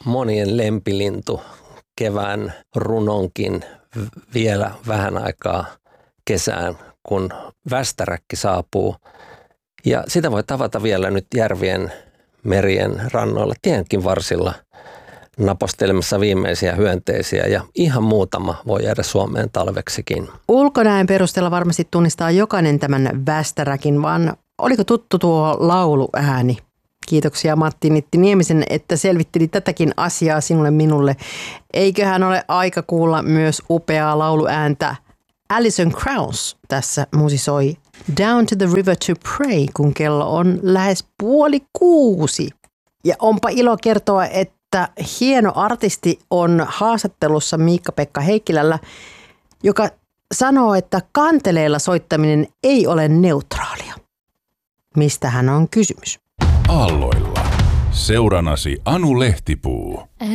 monien lempilintu kevään runonkin vielä vähän aikaa kesään, kun västäräkki saapuu. Ja sitä voi tavata vielä nyt järvien, merien rannoilla, tienkin varsilla napostelemassa viimeisiä hyönteisiä ja ihan muutama voi jäädä Suomeen talveksikin. Ulkonäön perusteella varmasti tunnistaa jokainen tämän västäräkin, vaan oliko tuttu tuo lauluääni? Kiitoksia Matti Nittiniemisen, että selvitteli tätäkin asiaa sinulle minulle. Eiköhän ole aika kuulla myös upeaa lauluääntä. Alison Krauss tässä musisoi Down to the River to Pray, kun kello on lähes 5:30. Ja onpa ilo kertoa, että hieno artisti on haastattelussa Miikka-Pekka Heikkilällä, joka sanoo, että kanteleilla soittaminen ei ole neutraalia. Mistähän on kysymys? Aalloilla. Seuranasi Anu Lehtipuu.